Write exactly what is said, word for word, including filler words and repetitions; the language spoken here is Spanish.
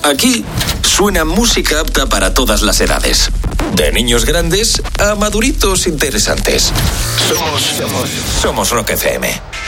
Aquí suena música apta para todas las edades. De niños grandes a maduritos interesantes. Somos, somos, somos Rock F M.